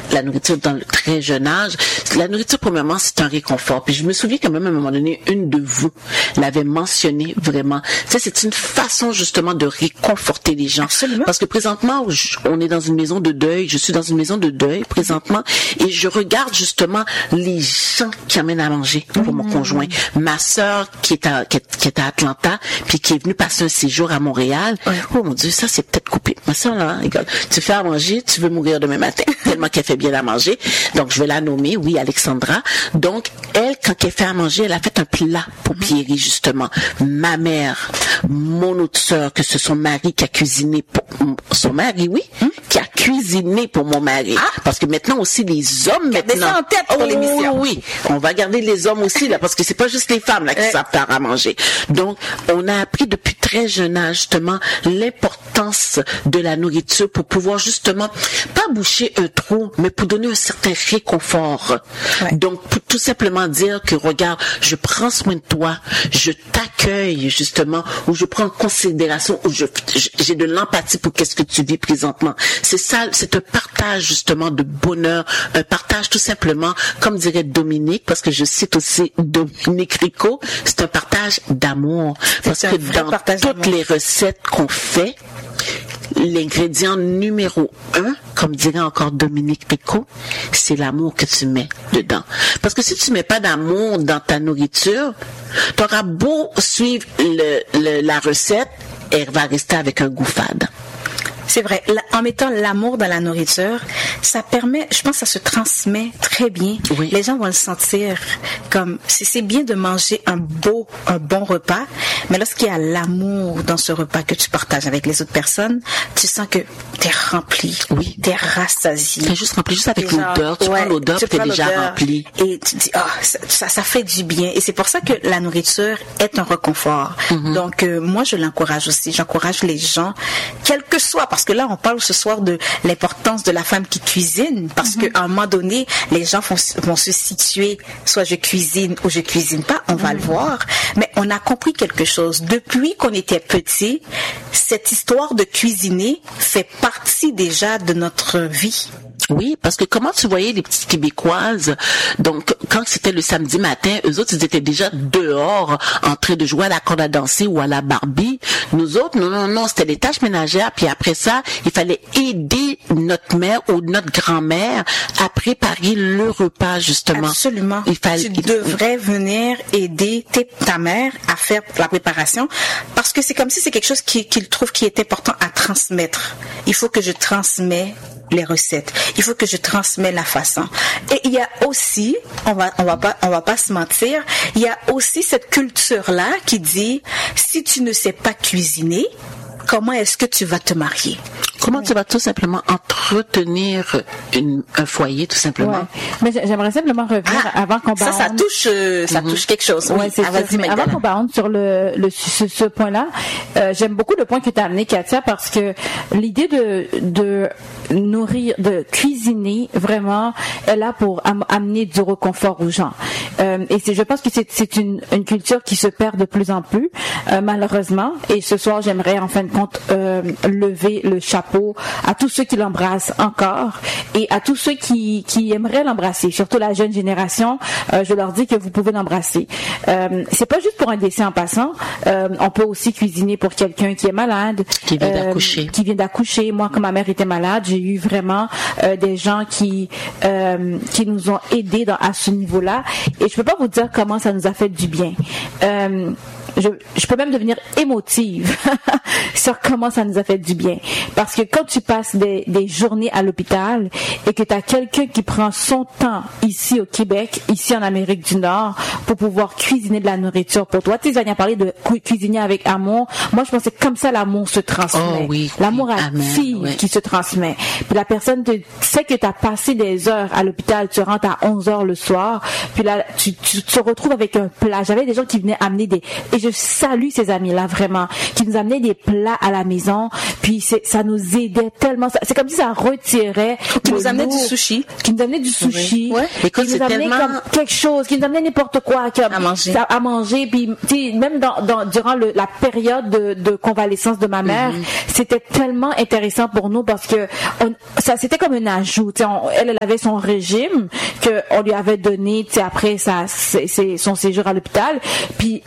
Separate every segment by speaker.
Speaker 1: la nourriture dans le très jeune âge. La nourriture, premièrement, c'est un réconfort. Puis je me souviens quand même, à un moment donné, une de vous l'avait mentionné vraiment. Tu sais, c'est une façon, justement, de réconforter les gens.
Speaker 2: Absolument.
Speaker 1: Parce que présentement, on est dans une maison de deuil. Je suis dans une maison de deuil, présentement. Et je regarde, justement, les gens qui amènent à manger pour mon conjoint. Ma sœur, qui est à Atlanta, puis qui est venue passer un séjour à Montréal. Oh mon Dieu, ça, c'est peut-être coupé. Ma sœur, là, regarde, tu fais à manger, tu veux mourir demain matin. Tellement qu'elle fait bien à manger. Donc, je vais la nommer, oui, Alexandra. Donc, elle, quand elle fait à manger, elle a fait un plat pour Pierry, justement. Ma mère, mon autre sœur, que c'est son mari qui a cuisiné pour son mari, oui, qui a cuisiné pour mon mari. Parce que maintenant aussi, les hommes, maintenant.
Speaker 2: Ça en tête pour l'émission.
Speaker 1: Oui, on va garder les hommes aussi, là, parce que c'est pas juste les femmes, là, qui savent faire à manger. Donc, on a appris depuis très jeune âge, justement, l'importance de la nourriture pour pouvoir, justement, pas boucher un trou, mais pour donner un certain réconfort. Donc, pour tout simplement dire que, regarde, je prends soin de toi, je t'accueille, justement, ou je prends en considération, ou j'ai de l'empathie pour qu'est-ce que tu vis présentement. C'est ça, c'est un partage, justement, de bonheur, un partage tout simplement, comme dirait Dominique, parce que je cite aussi Dominique Rico, c'est un partage d'amour. Parce que dans toutes les recettes qu'on fait, l'ingrédient numéro 1, comme dirait encore Dominique Rico, c'est l'amour que tu mets dedans. Parce que si tu mets pas d'amour dans ta nourriture, tu auras beau suivre la recette, elle va rester avec un goût fade.
Speaker 2: C'est vrai. En mettant l'amour dans la nourriture, ça permet, je pense que ça se transmet très bien.
Speaker 1: Oui.
Speaker 2: Les gens vont le sentir comme, c'est bien de manger un bon repas, mais lorsqu'il y a l'amour dans ce repas que tu partages avec les autres personnes, tu sens que t'es rempli.
Speaker 1: Oui.
Speaker 2: T'es rassasié.
Speaker 1: T'es juste rempli, juste avec l'odeur. Tu prends l'odeur, tu t'es déjà rempli.
Speaker 2: Et tu dis, ça fait du bien. Et c'est pour ça que la nourriture est un réconfort. Donc, moi, je l'encourage aussi. J'encourage les gens, quel que soit, parce que là, on parle ce soir de l'importance de la femme qui cuisine, parce qu'à un moment donné, les gens vont se situer, soit je cuisine ou je cuisine pas, on va le voir, mais on a compris quelque chose. Depuis qu'on était petit, cette histoire de cuisiner fait partie déjà de notre vie.
Speaker 1: Oui, parce que comment tu voyais les petites Québécoises, donc quand c'était le samedi matin, eux autres, ils étaient déjà dehors en train de jouer à la corde à danser ou à la Barbie. Nous autres, non, c'était les tâches ménagères, puis après ça, il fallait aider notre mère ou notre grand-mère à préparer le repas, justement.
Speaker 2: Absolument. Tu devrais venir aider ta mère à faire la préparation, parce que c'est comme si c'est quelque chose qu'il trouve qui est important à transmettre. Il faut que je transmets les recettes. Il faut que je transmets la façon. Et il y a aussi, on va pas se mentir, il y a aussi cette culture-là qui dit, si tu ne sais pas cuisiner, comment est-ce que tu vas te marier?
Speaker 1: Comment tu vas tout simplement entretenir un foyer, tout simplement?
Speaker 3: Ouais. Mais j'aimerais simplement revenir avant qu'on bande.
Speaker 2: Ça touche quelque chose.
Speaker 3: Oui, c'est avant qu'on bande sur ce point-là, j'aime beaucoup le point que tu as amené, Katia, parce que l'idée de nourrir, de cuisiner, vraiment, est là pour amener du réconfort aux gens. Et je pense que c'est une culture qui se perd de plus en plus, malheureusement. Et ce soir, j'aimerais, en fin de compte, lever le chapeau à tous ceux qui l'embrassent encore et à tous ceux qui aimeraient l'embrasser, surtout la jeune génération. Je leur dis que vous pouvez l'embrasser. C'est pas juste pour un décès en passant. On peut aussi cuisiner pour quelqu'un qui est malade,
Speaker 1: qui vient d'accoucher.
Speaker 3: Moi, quand ma mère était malade, j'ai eu vraiment des gens qui nous ont aidés à ce niveau-là. Et je peux pas vous dire comment ça nous a fait du bien. Je peux même devenir émotive sur comment ça nous a fait du bien. Parce que quand tu passes des journées à l'hôpital et que tu as quelqu'un qui prend son temps ici au Québec, ici en Amérique du Nord, pour pouvoir cuisiner de la nourriture pour toi. Tu sais, Zania parlait de cuisiner avec amour. Moi, je pense que c'est comme ça l'amour se transmet.
Speaker 1: Oh, oui,
Speaker 3: l'amour à fille qui se transmet. Puis la personne sait que tu as passé des heures à l'hôpital, tu rentres à 11h le soir, puis là, tu te retrouves avec un plat. J'avais des gens qui venaient amener et je je salue ces amis-là vraiment, qui nous amenaient des plats à la maison, puis ça nous aidait tellement. C'est comme si ça retirait.
Speaker 2: Qui nous amenait du sushi.
Speaker 3: Qui nous amenait du sushi.
Speaker 1: Ouais.
Speaker 3: Qui nous amenait comme quelque chose, qui nous amenait n'importe quoi. À manger. Puis, tu sais, même durant la période de convalescence de ma mère, c'était tellement intéressant pour nous parce que c'était comme un ajout. Tu sais, elle avait son régime que on lui avait donné, tu sais, après son séjour à l'hôpital. Puis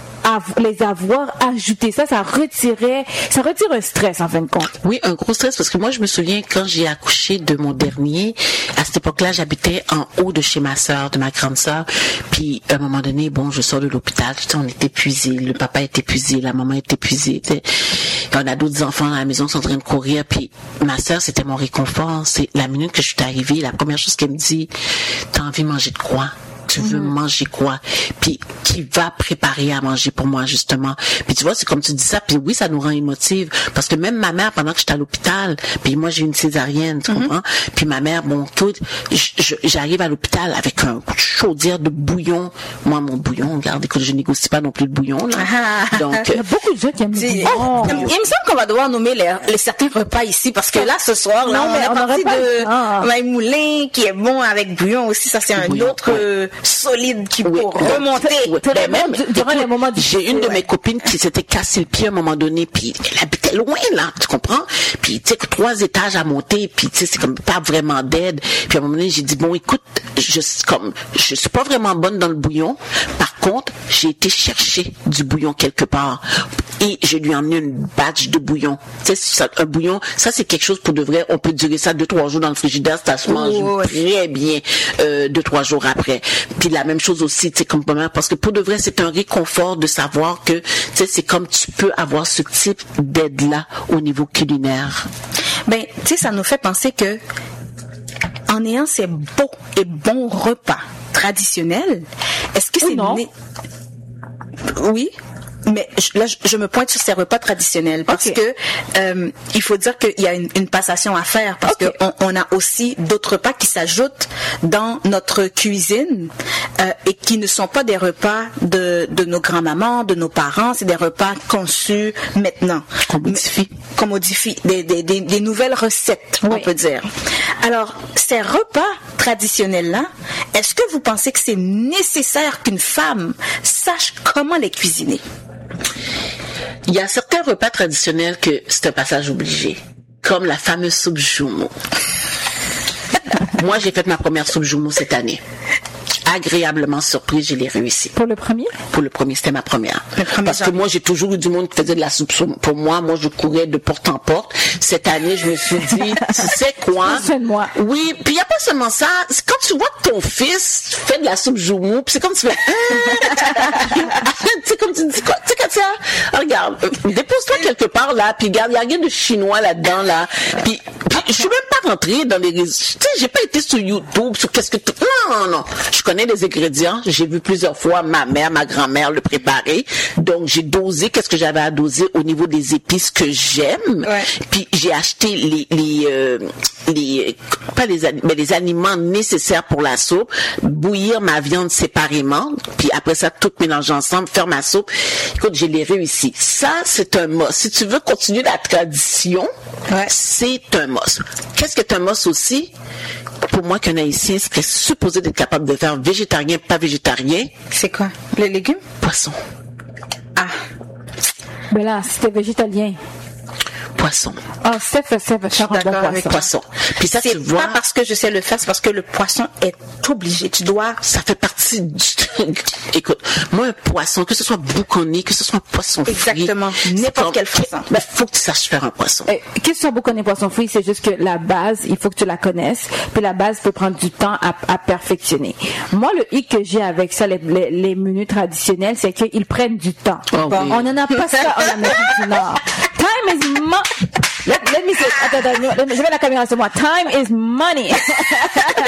Speaker 3: les avoir ajouté ça retire un stress en fin de compte.
Speaker 1: Oui, un gros stress parce que moi je me souviens quand j'ai accouché de mon dernier, à cette époque-là j'habitais en haut de chez ma sœur, de ma grande sœur, puis à un moment donné, bon, je sors de l'hôpital, tu sais, on est épuisé, le papa est épuisé, la maman est épuisée, tu sais. On a d'autres enfants à la maison qui sont en train de courir, puis ma sœur c'était mon réconfort. C'est la minute que je suis arrivée, la première chose qu'elle me dit, t'as envie de manger de quoi? Tu veux manger quoi? Puis qui va préparer à manger pour moi justement? Puis tu vois, c'est comme tu dis ça, puis oui, ça nous rend émotive parce que même ma mère, pendant que j'étais à l'hôpital, puis moi j'ai eu une césarienne, tu comprends? Puis ma mère, bon, j'arrive à l'hôpital avec un chaudière de bouillon. Moi, mon bouillon, regarde, écoute, je négocie pas non plus le bouillon là. Donc
Speaker 3: il y a beaucoup de gens qui aiment le bouillon.
Speaker 2: Il me semble qu'on va devoir nommer les certains repas ici parce que là, ce soir, là, on est parti de maïmoulin qui est bon avec bouillon aussi. Ça, c'est un autre solide qui peut remonter.
Speaker 1: Même durant les moments j'ai une de mes copines qui s'était cassé le pied à un moment donné, puis elle habitait loin là, tu comprends? Puis tu sais, 3 étages à monter, puis tu sais, c'est comme pas vraiment d'aide. Puis à un moment donné, j'ai dit bon, écoute, je suis pas vraiment bonne dans le bouillon. Par contre, j'ai été chercher du bouillon quelque part et je lui ai emmené une batch de bouillon. Tu sais, un bouillon, ça c'est quelque chose pour de vrai. On peut durer ça 2-3 jours dans le frigidaire, ça se mange très bien 2-3 jours après. Puis la même chose aussi, tu sais, comme mère, parce que pour de vrai, c'est un réconfort de savoir que, tu sais, c'est comme tu peux avoir ce type d'aide-là au niveau culinaire.
Speaker 2: Ben, tu sais, ça nous fait penser que en ayant ces beaux et bons repas traditionnels, est-ce que c'est
Speaker 3: non?
Speaker 2: Oui. Mais là, je me pointe sur ces repas traditionnels parce que il faut dire qu'il y a une passation à faire parce que on a aussi d'autres repas qui s'ajoutent dans notre cuisine et qui ne sont pas des repas de nos grands-mamans, de nos parents. C'est des repas conçus maintenant. Qu'on modifie. Des nouvelles recettes, on peut dire. Alors, ces repas traditionnels-là, est-ce que vous pensez que c'est nécessaire qu'une femme sache comment les cuisiner?
Speaker 1: Il y a certains repas traditionnels que c'est un passage obligé, comme la fameuse soupe joumou. Moi, j'ai fait ma première soupe joumou cette année. Agréablement surprise, je l'ai réussi.
Speaker 3: Pour le premier?
Speaker 1: Pour le premier, c'était ma première. Parce que moi, j'ai toujours eu du monde qui faisait de la soupe pour moi. Moi, je courais de porte en porte. Cette année, je me suis dit, tu sais quoi?
Speaker 3: Moi.
Speaker 1: Oui, puis il n'y a pas seulement ça. C'est quand tu vois que ton fils fait de la soupe joumou, puis c'est comme tu fais, tu sais, comme tu dis quoi? Tu sais, Katia, regarde, dépose-toi quelque part là, puis regarde, il n'y a rien de chinois là-dedans, là. Puis je suis même pas rentrée dans les réseaux. Tu sais, j'ai pas été sur YouTube, sur qu'est-ce que tu... Non. Je connais les ingrédients. J'ai vu plusieurs fois ma mère, ma grand-mère le préparer. Donc, j'ai dosé qu'est-ce que j'avais à doser au niveau des épices que j'aime. Ouais. Puis, j'ai acheté les aliments nécessaires pour la soupe. Bouillir ma viande séparément. Puis, après ça, tout mélanger ensemble, faire ma soupe. Écoute, je l'ai réussi. Ça, c'est un must. Si tu veux continuer la tradition, c'est un must. Qu'est-ce que c'est un must aussi? Pour moi, qu'un Haïtien serait supposé d'être capable de faire végétarien, pas végétarien.
Speaker 2: C'est quoi? Les légumes?
Speaker 1: Poisson.
Speaker 2: Ah.
Speaker 3: Mais là, c'était végétalien.
Speaker 1: Poisson.
Speaker 3: Ah, c'est faire un bon poisson.
Speaker 1: Poisson. Puis ça, tu vois.
Speaker 2: C'est pas parce que je sais le faire, c'est parce que le poisson est obligé. Tu dois.
Speaker 1: Ça fait partie du. Écoute, moi, un poisson, que ce soit bouconné, que ce soit un poisson frit.
Speaker 2: Exactement. N'importe quel poisson.
Speaker 1: Mais faut que tu saches faire un poisson.
Speaker 3: Que ce soit bouconné, poisson frit, c'est juste que la base, il faut que tu la connaisses. Puis la base peut prendre du temps à perfectionner. Moi, le hic que j'ai avec ça, les menus traditionnels, c'est qu'ils prennent du temps.
Speaker 1: Oh, oui.
Speaker 3: On n'en a pas ça en Amérique du Nord. Time is let me say, attends, je mets la caméra sur moi. Time is money.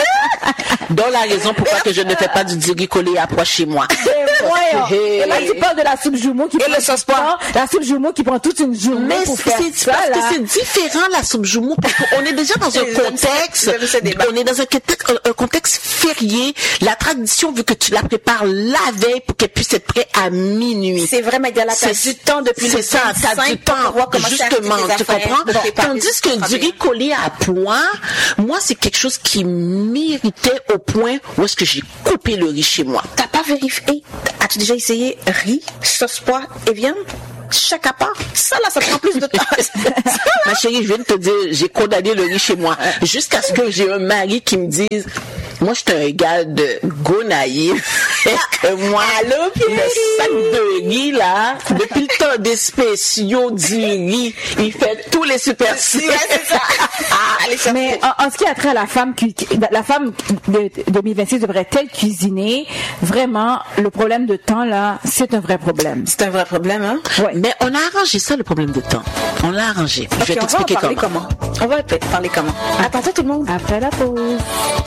Speaker 1: Dont la raison pourquoi que je ne fais pas du riz collé à pois chez moi.
Speaker 3: Et là, tu parles de la soupe jumeau qui prend
Speaker 2: le sauce pois.
Speaker 3: la soupe jumeau qui prend toute une journée
Speaker 1: Mais
Speaker 3: pour faire
Speaker 1: c'est
Speaker 3: ça,
Speaker 1: parce
Speaker 3: là.
Speaker 1: que c'est différent la soupe jumeau parce qu'on est déjà dans un contexte, on est dans un contexte férié. La tradition veut que tu la prépares la veille pour qu'elle puisse être prête à minuit.
Speaker 2: C'est vrai, mais Magdala, t'as du temps depuis
Speaker 1: c'est ça, t'as du temps, justement, tu comprends? Tandis que du riz collé à pois, moi, c'est quelque chose qui m'irritait au point où est-ce que j'ai coupé le riz chez moi.
Speaker 2: T'as pas vérifié? As-tu déjà essayé riz, sauce pois et viande? Chaque à part. Ça, là, ça prend plus de temps.
Speaker 1: Ma chérie, je viens de te dire, j'ai condamné le riz chez moi. Jusqu'à ce que j'ai un mari qui me dise, moi, je suis un gars de go naïf. Et que moi, le sac de riz, là, depuis le temps des spéciaux du riz, il fait tous les super
Speaker 2: C'est ça.
Speaker 3: Mais en ce qui a trait à la femme de 2026 devrait-elle cuisiner? Vraiment, le problème de temps, là, c'est un vrai problème.
Speaker 2: C'est un vrai problème, hein?
Speaker 3: Ouais.
Speaker 1: Mais on a arrangé ça, le problème de temps. On l'a arrangé. Je vais
Speaker 2: On va
Speaker 1: t'expliquer
Speaker 2: parler
Speaker 1: comment.
Speaker 2: On va parler comment? À tantôt tout le monde.
Speaker 3: Après la pause.